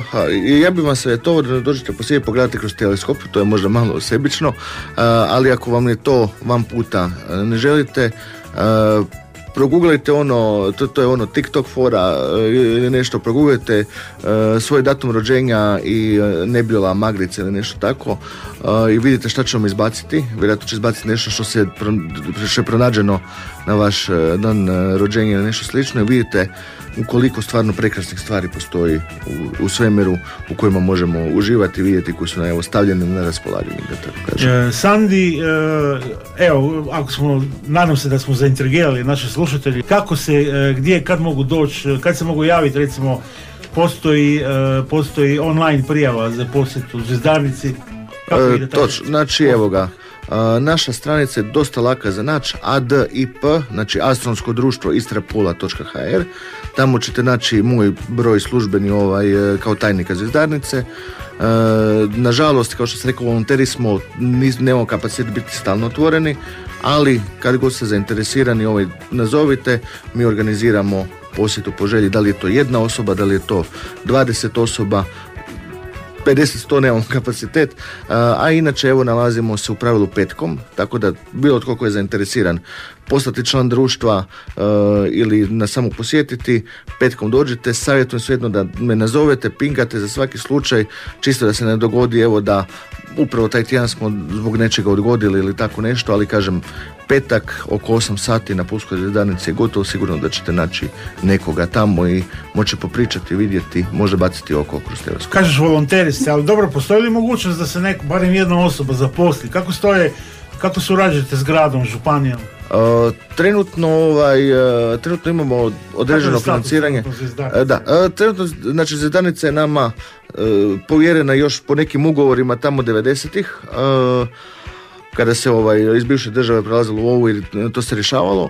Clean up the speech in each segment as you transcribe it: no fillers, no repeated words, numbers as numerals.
Ja bih vam savjetovao da dođete poslije pogledati kroz teleskop, to je možda malo sebično, ali ako vam je to van puta ne želite, proguglajte ono, to je ono TikTok fora ili nešto, proguglajte svoj datum rođenja i nebula magrice ili nešto tako i vidite šta će vam izbaciti. Vjerojatno će izbaciti nešto što je pronađeno na vaš dan rođenja ili nešto slično i vidite ukoliko stvarno prekrasnih stvari postoji u svemiru u kojima možemo uživati i vidjeti koji su stavljeni na raspolaganje, da tako kažem. Sandi, evo, nadam se da smo zaintrigirali naše slušatelji, kako se, gdje, kad mogu doći, kad se mogu javiti, recimo, postoji online prijava za posjetu Zvjezdarnici. Točno, znači evo ga, naša stranica je dosta laka za naći, ADIP, znači Astronomsko društvo istrapula.hr. Tamo ćete naći moj broj službeni kao tajnika Zvjezdarnice. Nažalost, kao što sam rekao, volonteri smo, nemamo kapacitet biti stalno otvoreni, ali kad god ste zainteresirani, nazovite, mi organiziramo posjetu po želji, da li je to jedna osoba, da li je to 20 osoba, 50-100 nemamo kapacitet, a inače evo nalazimo se u pravilu petkom, tako da bilo tko je zainteresiran postati član društva ili nas samo posjetiti, petkom dođete, savjetujem svejedno da me nazovete, pingate za svaki slučaj, čisto da se ne dogodi evo da upravo taj tjedan smo zbog nečega odgodili ili tako nešto, ali kažem, petak oko 8 sati na Pulskoj Zvjezdarnici je gotovo sigurno da ćete naći nekoga tamo i moći popričati, vidjeti, može baciti oko kroz teleskop. Kažeš volonteri ste, ali dobro, postoji li mogućnost da se barem jedna osoba zaposli? Kako surađujete s gradom, županijom? Trenutno imamo određeno financiranje. Trenutno, znači Zvjezdarnica je nama povjerena još po nekim ugovorima tamo 90-ih, kada se iz bivše države prelazilo u ovu i to se rješavalo.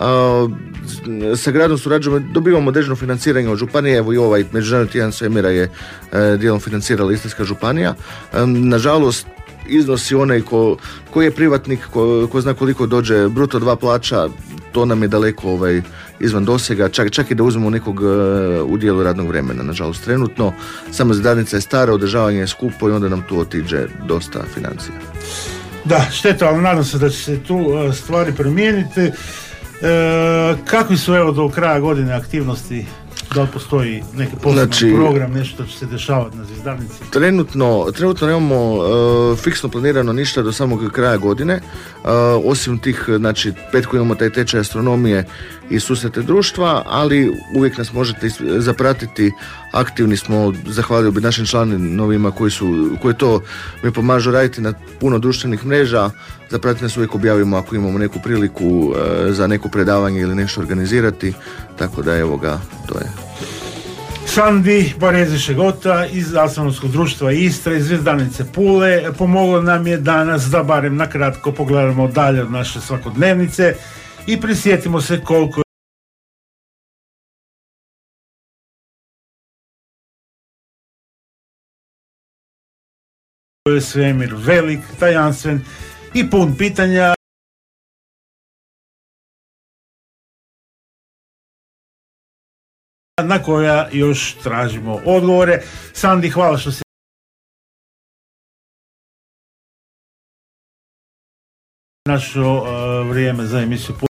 Sa gradom surađujemo, dobivamo određeno financiranje od županije, evo i Međunarodni tjedan svemira je dijelom financirala Istarska županija. Nažalost, iznosi onaj ko je privatnik, ko zna koliko dođe bruto 2 plaća, to nam je daleko izvan dosega, čak i da uzmemo nekog u dijelu radnog vremena, nažalost trenutno. Sama Zvjezdarnica je stara, održavanje je skupo i onda nam tu otiđe dosta financija. Da, šteta, ali nadam se da će se tu stvari promijeniti. Kakvi su evo do kraja godine aktivnosti? Da li postoji neki poseban program, nešto će se dešavati na Zvjezdarnici? Trenutno nemamo fiksno planirano ništa do samog kraja godine, osim tih, znači, petku imamo taj tečaj astronomije i susrete društva, ali uvijek nas možete zapratiti, aktivni smo, zahvalio bi našim članovima koji to mi pomažu raditi na puno društvenih mreža, zapratiti nas uvijek objavimo ako imamo neku priliku za neko predavanje ili nešto organizirati, tako da evo ga, to je. Sandi Barezi Šegota iz Astronomskog društva Istra iz Zvjezdarnice Pule pomoglo nam je danas da barem nakratko pogledamo dalje od naše svakodnevnice i prisjetimo se koliko je svemir velik, tajanstven i pun pitanja na koja još tražimo odgovore. Sandi, hvala što si našao vrijeme za emisiju.